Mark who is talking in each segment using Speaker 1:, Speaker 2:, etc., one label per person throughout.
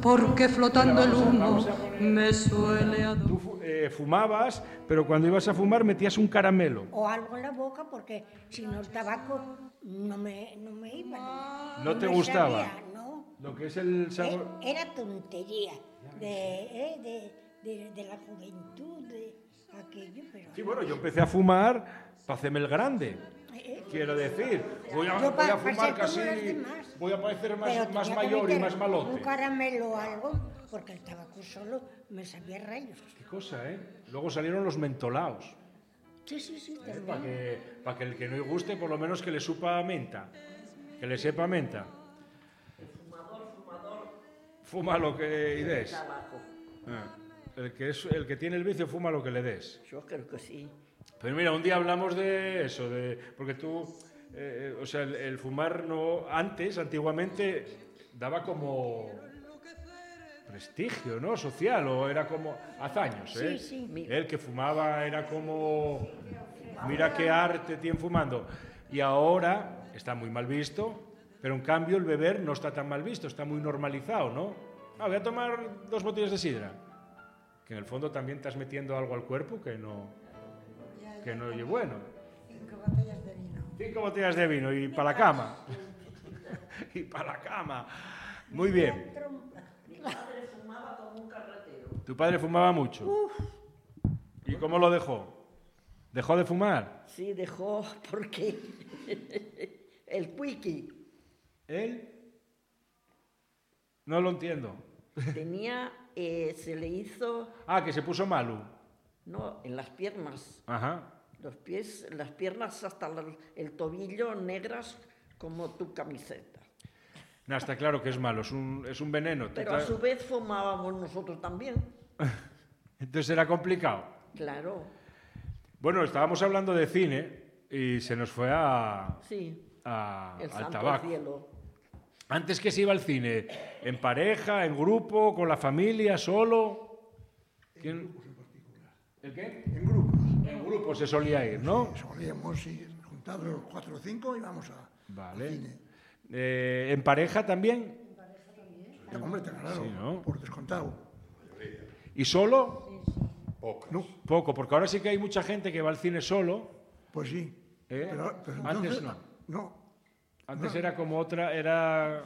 Speaker 1: porque flotando el humo me suele adorar.
Speaker 2: Tú fumabas, pero cuando ibas a fumar metías un caramelo.
Speaker 3: O algo en la boca, porque si no el tabaco no me iba.
Speaker 2: ¿No te
Speaker 3: me
Speaker 2: gustaba?
Speaker 3: sabía, ¿no?
Speaker 2: Lo que es el sabor...
Speaker 3: Era tontería de la juventud, de aquello, pero...
Speaker 2: Sí, bueno, yo empecé a fumar para hacerme el grande. Quiero decir, voy a fumar casi... Voy a parecer más mayor y más malote.
Speaker 3: Un caramelo o algo, porque el tabaco solo me sabía rayos.
Speaker 2: Qué cosa, ¿eh? Luego salieron los mentolaos.
Speaker 3: Sí, también.
Speaker 2: Para que el que no le guste, por lo menos que le supa menta. Que le sepa menta.
Speaker 4: El fumador.
Speaker 2: Fuma lo que des.
Speaker 4: Tabaco.
Speaker 2: El que tiene el vicio fuma lo que le des.
Speaker 4: Yo creo que sí.
Speaker 2: Pero mira, un día hablamos de eso, porque tú, o sea, el fumar no, antiguamente daba como prestigio, ¿no? Social, o era como, hace años, ¿eh?
Speaker 3: Sí.
Speaker 2: El que fumaba era como, mira qué arte tiene fumando. Y ahora está muy mal visto, pero en cambio el beber no está tan mal visto, está muy normalizado, ¿no? Voy a tomar 2 botellas de sidra, que en el fondo también estás metiendo algo al cuerpo que no es bueno.
Speaker 5: 5 botellas de vino.
Speaker 2: 5 botellas de vino y para la cama. Y para la cama. Muy bien.
Speaker 4: Mi padre fumaba como un carretero.
Speaker 2: Tu padre fumaba mucho. ¿Y cómo lo dejó? ¿Dejó de fumar?
Speaker 4: Sí, dejó porque el cuiqui
Speaker 2: ¿Él? No lo entiendo.
Speaker 4: tenía, se le hizo,
Speaker 2: Que se puso malo.
Speaker 4: no, en las piernas.
Speaker 2: Ajá.
Speaker 4: Los pies, las piernas hasta el tobillo negras como tu camiseta.
Speaker 2: No, está claro que es malo, es un veneno.
Speaker 4: Pero a su vez fumábamos nosotros también.
Speaker 2: Entonces era complicado.
Speaker 4: Claro,
Speaker 2: Bueno, estábamos hablando de cine y se nos fue
Speaker 4: sí. El
Speaker 2: al
Speaker 4: santo
Speaker 2: tabaco.
Speaker 4: cielo.
Speaker 2: Antes que se iba al cine, ¿en pareja, en grupo, con la familia, solo? ¿Quién? ¿El qué?
Speaker 6: En grupos.
Speaker 2: En grupo se solía ir, ¿no?
Speaker 6: Solíamos ir juntados los 4 o 5 y vamos
Speaker 2: Vale.
Speaker 6: al cine.
Speaker 2: ¿En pareja también?
Speaker 6: Hombre, claro,
Speaker 2: Sí, ¿no?
Speaker 6: por descontado.
Speaker 2: ¿Y solo?
Speaker 7: Pocas.
Speaker 6: No,
Speaker 2: Poco, porque ahora sí que hay mucha gente que va al cine solo.
Speaker 6: pues sí.
Speaker 2: ¿Eh?
Speaker 6: Pero
Speaker 2: Antes
Speaker 6: entonces,
Speaker 2: no.
Speaker 6: No,
Speaker 2: Antes era como otra, era...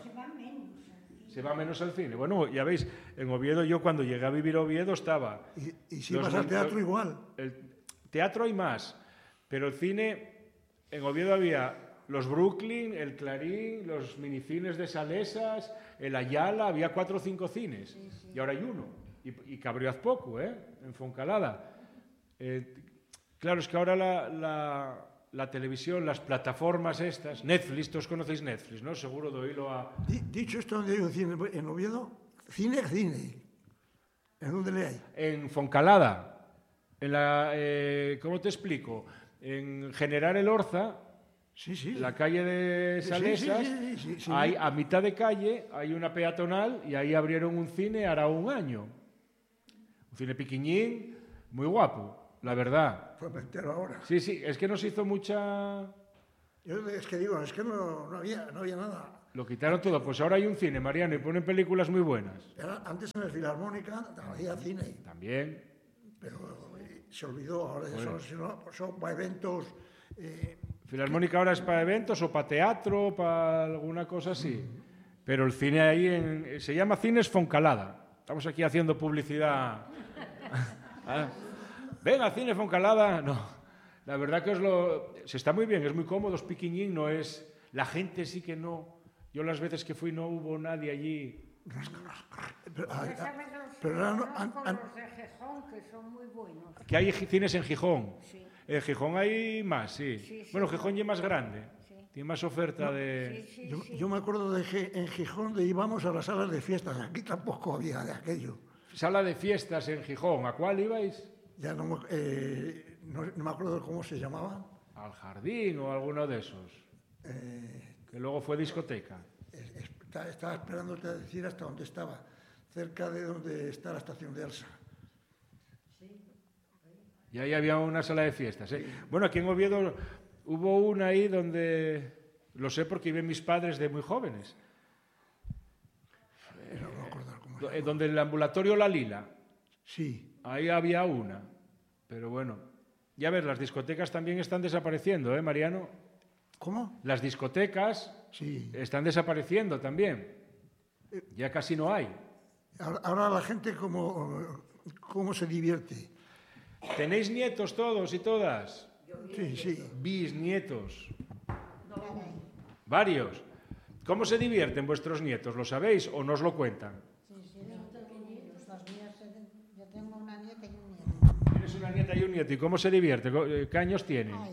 Speaker 2: Se va menos al cine. Bueno, ya veis, en Oviedo, yo cuando llegué a vivir a Oviedo estaba...
Speaker 6: y si vas al teatro igual.
Speaker 2: El teatro hay más, pero el cine, en Oviedo había los Brooklyn, el Clarín, los minicines de Salesas, el Ayala, había 4 o 5 cines, y ahora hay uno, y cabrió hace poco, en Foncalada. Claro, es que ahora la televisión, las plataformas estas, Netflix, todos conocéis Netflix, ¿no? Seguro de oírlo a...
Speaker 6: Dicho esto, ¿dónde hay un cine en Oviedo? Cine. ¿En dónde le hay?
Speaker 2: En Foncalada, en la... ¿cómo te explico? En General Elorza,
Speaker 6: Sí.
Speaker 2: la calle de Salesas,
Speaker 6: Sí.
Speaker 2: hay, a mitad de calle hay una peatonal y ahí abrieron un cine hará un año. Un cine piquiñín, muy guapo, la verdad.
Speaker 6: Pues me entero ahora.
Speaker 2: Sí, es que nos hizo mucha...
Speaker 6: Es que no había nada.
Speaker 2: Lo quitaron todo, pues ahora hay un cine, Mariano, y ponen películas muy buenas.
Speaker 6: Antes en el Filarmónica había cine,
Speaker 2: También.
Speaker 6: pero se olvidó. Ahora son para eventos.
Speaker 2: Filarmónica ahora es para eventos o para teatro, para alguna cosa así. Pero el cine ahí se llama Cines Foncalada. Estamos aquí haciendo publicidad. Venga, Cine Foncalada. No, la verdad que se está muy bien, es muy cómodo, es piquiñín, no es... La gente sí que no... Yo las veces que fui no hubo nadie allí.
Speaker 6: Pero ahora
Speaker 3: Los de Gijón, que son muy buenos.
Speaker 2: Que hay cines en Gijón.
Speaker 3: Sí.
Speaker 2: En Gijón hay más, sí.
Speaker 3: Sí,
Speaker 2: Bueno, Gijón ya es más grande.
Speaker 3: Sí.
Speaker 2: Tiene más oferta de...
Speaker 6: yo me acuerdo en Gijón de íbamos a las salas de fiestas. Aquí tampoco había de aquello.
Speaker 2: Sala de fiestas en Gijón. ¿A cuál ibais?
Speaker 6: Ya no me acuerdo cómo se llamaban.
Speaker 2: Al Jardín o alguno de esos. Que luego fue discoteca.
Speaker 6: Estaba esperándote a decir hasta dónde estaba. Cerca de donde está la estación de Alsa.
Speaker 2: Y ahí había una sala de fiestas. Bueno, aquí en Oviedo hubo una ahí donde... Lo sé porque iban mis padres de muy jóvenes.
Speaker 6: No me acuerdo cómo
Speaker 2: Donde el ambulatorio La Lila.
Speaker 6: Sí.
Speaker 2: Ahí había una. Pero bueno, ya ves, las discotecas también están desapareciendo, ¿eh, Mariano?
Speaker 6: ¿Cómo?
Speaker 2: Las discotecas
Speaker 6: Sí.
Speaker 2: están desapareciendo también. Ya casi no hay.
Speaker 6: Ahora la gente cómo se divierte.
Speaker 2: ¿Tenéis nietos todos y todas?
Speaker 6: Sí, sí.
Speaker 2: Bisnietos. Varios. ¿Cómo se divierten vuestros nietos? ¿Lo sabéis o no os lo cuentan?
Speaker 5: Yo tengo una nieta y un nieto.
Speaker 2: Tienes una nieta y un nieto. ¿Y cómo se divierte? ¿Qué años tienen?
Speaker 5: Ay,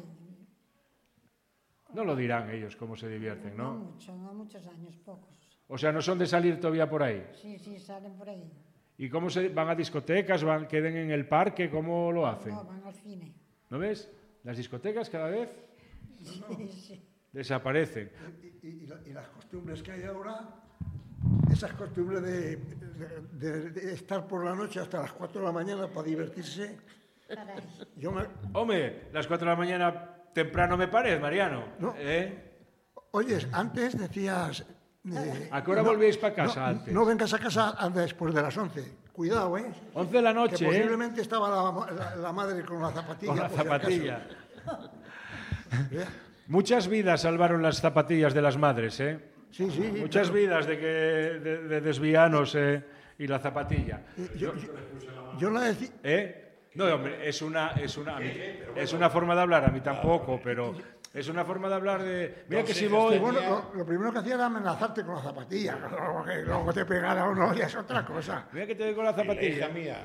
Speaker 2: No lo dirán ellos cómo se divierten,
Speaker 5: no
Speaker 2: ¿no?
Speaker 5: mucho, no muchos años, pocos.
Speaker 2: O sea, no son de salir todavía por ahí.
Speaker 5: Sí, sí, salen por ahí.
Speaker 2: ¿Y cómo van a discotecas? ¿Queden en el parque? ¿Cómo lo hacen?
Speaker 5: No, van al cine.
Speaker 2: ¿No ves? Las discotecas cada vez
Speaker 5: Sí, sí.
Speaker 2: desaparecen.
Speaker 6: Y las costumbres que hay ahora, esas costumbres de estar por la noche hasta las 4 de la mañana para divertirse.
Speaker 5: Caray.
Speaker 6: Yo me,
Speaker 2: Hombre, las 4 de la mañana temprano me parece, Mariano.
Speaker 6: No. Oyes, antes decías...
Speaker 2: ¿A qué hora volvíais para casa antes?
Speaker 6: No vengas a casa después de las 11. Cuidado,
Speaker 2: 11 de la
Speaker 6: Que
Speaker 2: noche,
Speaker 6: posiblemente estaba la madre con la zapatilla.
Speaker 2: Con la
Speaker 6: por si acaso.
Speaker 2: zapatilla.
Speaker 6: ¿Eh?
Speaker 2: Muchas vidas salvaron las zapatillas de las madres, ¿eh?
Speaker 6: Sí, sí.
Speaker 2: Muchas vidas de desvianos y la zapatilla.
Speaker 6: Yo la decía...
Speaker 2: No, hombre, es una forma de hablar, a mí tampoco, pero es una forma de hablar de... Mira que si voy...
Speaker 6: Bueno, lo primero que hacía era amenazarte con la zapatilla. Que luego te pegara o no, ya es otra cosa.
Speaker 2: Mira que te doy con la
Speaker 7: Y la
Speaker 2: zapatilla.
Speaker 7: hija mía,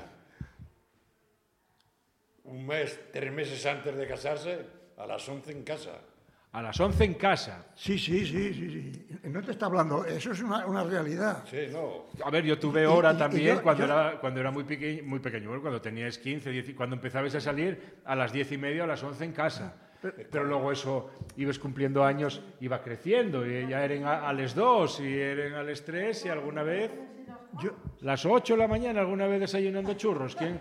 Speaker 7: 3 meses antes de casarse, a las 11 en casa.
Speaker 2: A las 11 en casa.
Speaker 6: Sí. No te está hablando, eso es una realidad.
Speaker 7: Sí, no.
Speaker 2: A ver, yo tuve hora también
Speaker 6: yo-
Speaker 2: cuando era muy pequeño, bueno, cuando tenías 15, 10, cuando empezabas a salir a las 10:30 o a las 11 en casa. Pero luego eso, ibas cumpliendo años, iba creciendo, y ya eran a las 2, y eran a las 3, y alguna vez, las 8 de la mañana, alguna vez desayunando churros. ¿Quién?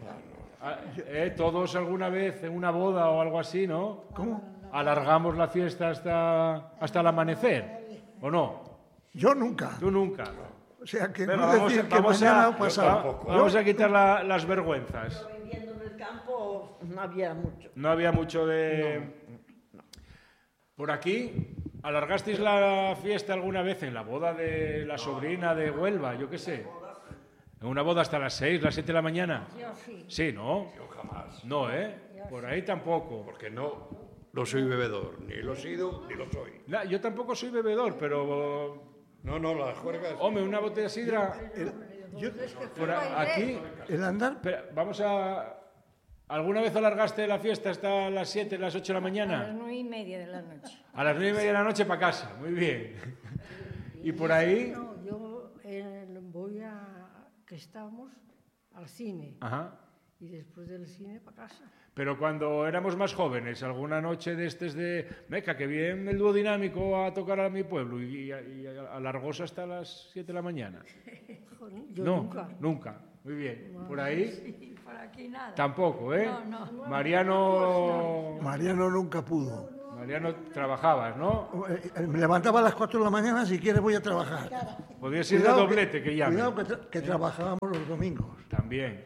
Speaker 2: Todos alguna vez en una boda o algo así, ¿no?
Speaker 6: ¿Cómo?
Speaker 2: Alargamos la fiesta hasta el amanecer, ¿o no?
Speaker 6: Yo nunca.
Speaker 2: Tú nunca.
Speaker 6: O sea, que
Speaker 2: Venga,
Speaker 6: no decir que mañana o pasado.
Speaker 2: vamos a quitar las vergüenzas.
Speaker 4: Pero viviendo en el campo no había mucho.
Speaker 2: No había mucho de... Por aquí, ¿alargasteis la fiesta alguna vez en la boda de la sobrina de Huelva? Yo qué sé. ¿En una boda hasta las 6, las 7 de la mañana?
Speaker 5: Yo sí.
Speaker 2: Sí, ¿no?
Speaker 7: Yo jamás.
Speaker 2: No, ¿eh? Por ahí tampoco.
Speaker 7: Porque no soy bebedor. Ni lo he sido, ni lo soy.
Speaker 2: Yo tampoco soy bebedor, pero...
Speaker 7: No, las juergas.
Speaker 2: Hombre, una botella de sidra... Aquí...
Speaker 6: El andar,
Speaker 2: Espera, vamos a... ¿Alguna vez alargaste la fiesta hasta las 7, las 8 de la
Speaker 8: A las
Speaker 2: mañana?
Speaker 8: 9:30 de la noche.
Speaker 2: A las 9:30 de la noche para casa, muy bien. Y por ahí...
Speaker 5: No, yo voy que estamos al cine
Speaker 2: Ajá.
Speaker 5: y después del cine para casa.
Speaker 2: Pero cuando éramos más jóvenes, alguna noche de meca, que bien el dúo dinámico a tocar a mi pueblo y alargóse hasta las 7 de la mañana.
Speaker 5: Joder, yo
Speaker 2: No,
Speaker 5: nunca.
Speaker 2: nunca. Muy bien. Por ahí
Speaker 8: Sí, por aquí nada.
Speaker 2: tampoco, ¿eh?
Speaker 8: No, no.
Speaker 6: Mariano nunca pudo.
Speaker 2: Mariano, trabajabas, ¿no?
Speaker 6: Me levantaba a las 4 de la mañana, si quieres voy a trabajar.
Speaker 2: Podías ir de doblete, que llame.
Speaker 6: Cuidado que trabajábamos los domingos.
Speaker 2: También.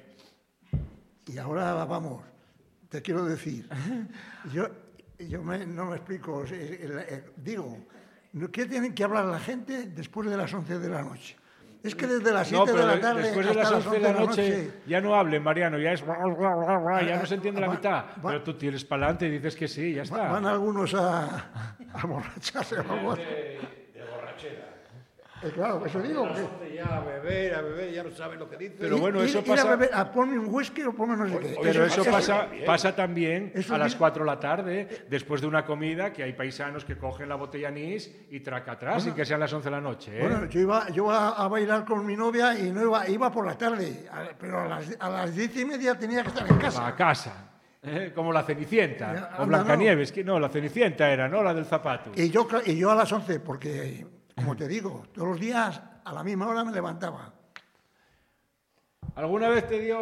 Speaker 6: Y ahora vamos, te quiero decir, yo no me explico, digo, ¿qué tienen que hablar la gente después de las 11 de la noche? Es que desde las 7
Speaker 2: No,
Speaker 6: de
Speaker 2: pero
Speaker 6: la tarde
Speaker 2: después de
Speaker 6: hasta
Speaker 2: las 11 de la noche ya no hablen, Mariano, ya es... Ya no se entiende la mitad. Pero tú tienes para adelante y dices que sí, ya está.
Speaker 6: van algunos a borracharse. Vamos.
Speaker 7: De borrachera.
Speaker 6: Claro, eso digo. Que,
Speaker 7: Ya a beber, ya no saben lo que dicen.
Speaker 2: Pero bueno, eso
Speaker 6: ir
Speaker 2: pasa...
Speaker 6: a beber, a ponme un whisky o ponme no sé qué.
Speaker 2: Pero eso
Speaker 7: pasa
Speaker 2: pasa también
Speaker 6: Eso
Speaker 2: a las
Speaker 6: es-
Speaker 2: 4 de la tarde, después de una comida, que hay paisanos que cogen la botella anís y traca atrás, y que sean las 11 de la noche. ¿eh?
Speaker 6: Bueno, yo iba a bailar con mi novia y no iba por la tarde, pero a las 10:30 tenía que estar en casa.
Speaker 2: A casa. Como la Cenicienta.
Speaker 6: Ya,
Speaker 2: O
Speaker 6: anda,
Speaker 2: Blancanieves. No, la Cenicienta era, ¿no? La del zapato.
Speaker 6: Y yo a las 11, porque, como te digo, todos los días a la misma hora me levantaba.
Speaker 2: ¿Alguna vez te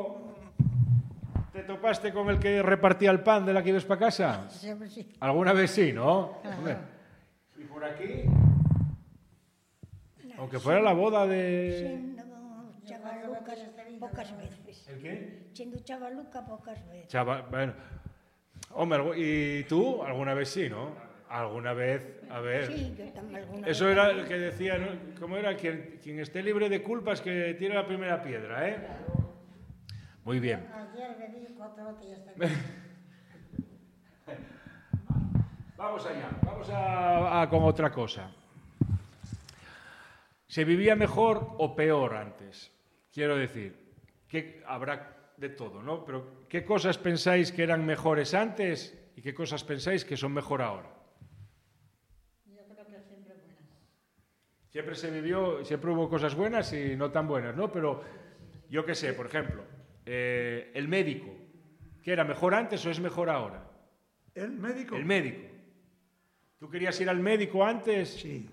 Speaker 2: topaste con el que repartía el pan de la que ibas para casa?
Speaker 5: Siempre sí.
Speaker 2: ¿Alguna vez sí, no? Hombre. ¿Y por aquí? Aunque fuera la boda de...
Speaker 3: chavalucas pocas veces.
Speaker 2: ¿El qué?
Speaker 3: Siendo chavaluca pocas veces.
Speaker 2: Bueno. Hombre, ¿y tú? Alguna vez sí, ¿no? Alguna vez, a ver.
Speaker 3: Sí, yo también alguna
Speaker 2: Eso
Speaker 3: vez.
Speaker 2: era el que decía, ¿no? ¿Cómo era? Quien esté libre de culpas que tire la primera piedra, ¿eh? Muy bien.
Speaker 3: Ayer bebí 4 botellas de
Speaker 2: Vamos allá, vamos a con otra cosa. ¿Se vivía mejor o peor antes? Quiero decir, que habrá de todo, ¿no? Pero ¿qué cosas pensáis que eran mejores antes y qué cosas pensáis que son mejor ahora?
Speaker 8: Yo creo que siempre buenas.
Speaker 2: Siempre hubo cosas buenas y no tan buenas, ¿no? Pero yo qué sé, por ejemplo, el médico, ¿qué era mejor antes o es mejor ahora?
Speaker 6: ¿El médico?
Speaker 2: El médico. ¿Tú querías ir al médico antes?
Speaker 6: Sí.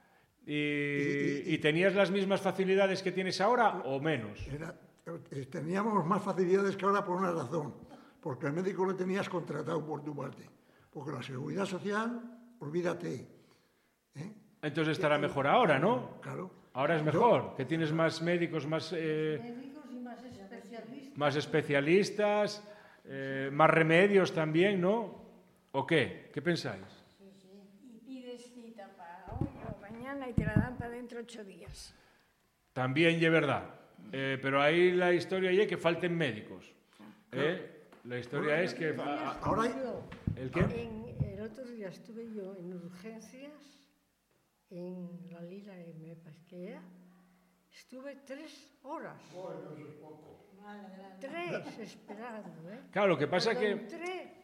Speaker 2: ¿Y tenías las mismas facilidades que tienes ahora o menos?
Speaker 6: Teníamos más facilidades que ahora por una razón, porque el médico lo tenías contratado por tu parte, porque la seguridad social, olvídate.
Speaker 2: Entonces estará mejor ahora, ¿no?
Speaker 6: Claro.
Speaker 2: Ahora es mejor, que tienes más médicos, más
Speaker 5: Médicos y más especialistas.
Speaker 2: especialistas, más remedios también, ¿no? ¿O qué? ¿Qué pensáis?
Speaker 8: Y pides cita para hoy o mañana y te la dan para dentro 8 días.
Speaker 2: También es verdad. Pero ahí la historia es que falten médicos. La historia es que...
Speaker 6: Ahora hay...
Speaker 2: ¿El qué?
Speaker 5: El otro día estuve yo en urgencias, en la Lila me parece que era. Estuve 3 horas. Bueno, eso es poco. 3 esperando, ¿eh?
Speaker 2: Claro, lo que pasa es
Speaker 5: Cuando
Speaker 2: que...
Speaker 5: entré,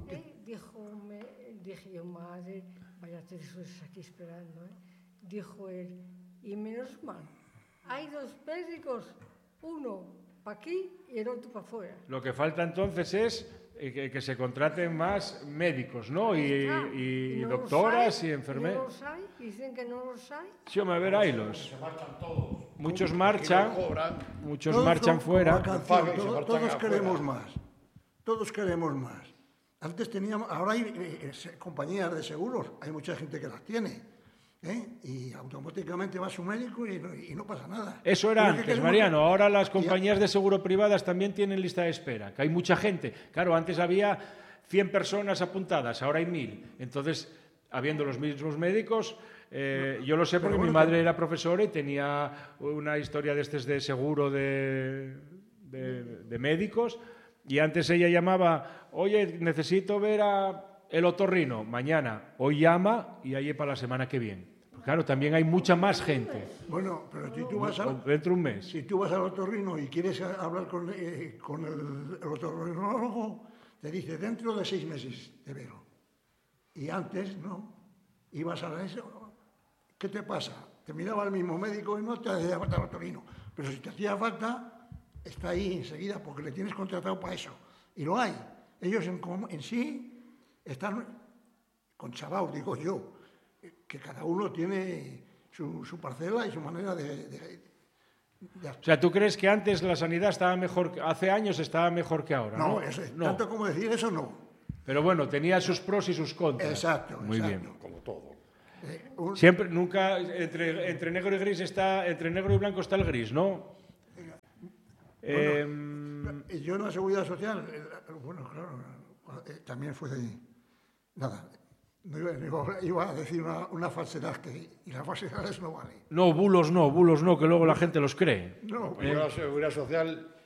Speaker 5: dije yo, madre, vaya 3 horas aquí esperando, ¿eh? Dijo él, y menos mal, hay 2 médicos, uno para aquí y el otro para afuera.
Speaker 2: Lo que falta entonces es que se contraten más médicos, ¿no? Y
Speaker 5: No
Speaker 2: doctoras
Speaker 5: los hay,
Speaker 2: y enfermeras.
Speaker 5: No los hay, dicen que no los hay.
Speaker 2: Sí, hombre, a ver, haylos.
Speaker 7: Se marchan todos.
Speaker 2: Muchos
Speaker 7: Y
Speaker 2: marchan,
Speaker 7: no cobran.
Speaker 2: muchos
Speaker 6: Todos
Speaker 2: marchan
Speaker 6: son
Speaker 2: fuera.
Speaker 6: como la canción,
Speaker 7: Paguen, se marchan
Speaker 6: todos
Speaker 7: afuera.
Speaker 6: queremos más. Todos queremos más. Antes teníamos, ahora hay compañías de seguros, hay mucha gente que las tiene, y automáticamente va a su médico y no pasa nada.
Speaker 2: Eso era
Speaker 6: Pero es que
Speaker 2: antes,
Speaker 6: queremos
Speaker 2: Mariano.
Speaker 6: que-
Speaker 2: Ahora las compañías de seguro privadas también tienen lista de espera, que hay mucha gente. Claro, antes había 100 personas apuntadas, ahora hay 1000. Entonces, habiendo los mismos médicos, yo lo sé porque mi madre era profesora y tenía una historia de seguro de médicos, y antes ella llamaba, oye, necesito ver a el otorrino, mañana. Hoy llama y ahí para la semana que viene. Pues claro, también hay mucha más gente.
Speaker 6: Bueno, pero si tú vas
Speaker 2: Dentro de un mes.
Speaker 6: si tú vas al otorrino y quieres hablar con el otorrinólogo, te dice dentro de 6 meses te veo. Y antes, no. Ibas a eso, ¿qué te pasa? Te miraba el mismo médico y no te hacía falta el otorrino. Pero si te hacía falta, está ahí enseguida porque le tienes contratado para eso. Y lo hay. Ellos en sí están conchavados, digo yo, que cada uno tiene su parcela y su manera de
Speaker 2: O sea, ¿tú crees que antes la sanidad estaba mejor, hace años estaba mejor que ahora? No,
Speaker 6: No, tanto como decir eso no.
Speaker 2: Pero bueno, tenía sus pros y sus contras.
Speaker 6: Exacto,
Speaker 2: Muy
Speaker 6: exacto.
Speaker 2: bien.
Speaker 7: Como todo.
Speaker 2: Siempre, nunca, entre negro y gris está, entre negro y blanco está el gris, ¿no?
Speaker 6: Yo en la seguridad social, bueno, claro, también fue nada. Iba a decir una falsedad y las falsedades no valen.
Speaker 2: No, bulos no, que luego la gente los cree.
Speaker 6: No,
Speaker 7: Yo la seguridad social